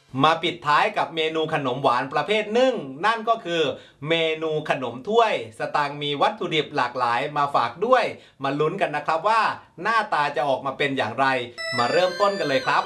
มาปิดท้ายกับเมนูขนมหวานประเภทนึ่งนั่นก็คือเมนูขนมถ้วยสตางค์มีวัตถุดิบหลากหลายมาฝากด้วยมาลุ้นกันนะครับว่าหน้าตาจะออกมาเป็นอย่างไรมาเริ่มต้นกันเลยครับ